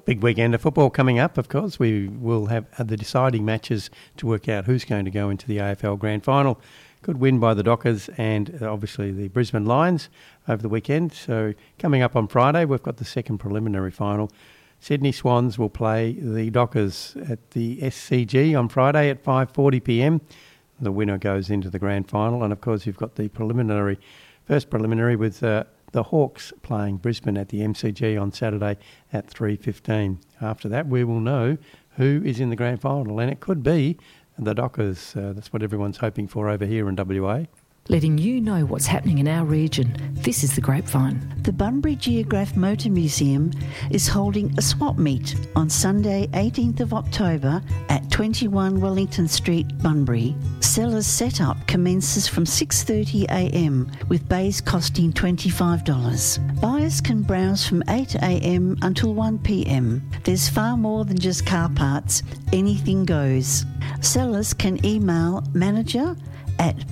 Big weekend of football coming up, of course. We will have the deciding matches to work out who's going to go into the AFL Grand Final. Good win by the Dockers and obviously the Brisbane Lions over the weekend. So coming up on Friday, we've got the second preliminary final. Sydney Swans will play the Dockers at the SCG on Friday at 5:40pm. The winner goes into the Grand Final. And, of course, you've got the first preliminary with the Hawks playing Brisbane at the MCG on Saturday at 3:15. After that, we will know who is in the Grand Final. And it could be the Dockers. That's what everyone's hoping for over here in WA. Letting you know what's happening in our region. This is The Grapevine. The Bunbury Geograph Motor Museum is holding a swap meet on Sunday 18th of October at 21 Wellington Street, Bunbury. Sellers setup commences from 6:30am with bays costing $25. Buyers can browse from 8am until 1pm. There's far more than just car parts. Anything goes. Sellers can email manager@bgmm.com.au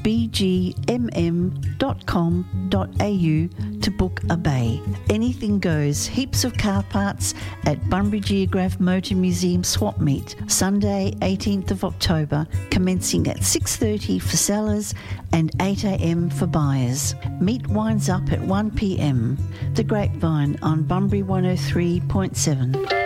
to book a bay. Anything goes. Heaps of car parts at Bunbury Geograph Motor Museum Swap Meet, Sunday 18th of October, commencing at 6:30 for sellers and 8am for buyers. Meet winds up at 1pm. The Grapevine on Bunbury 103.7.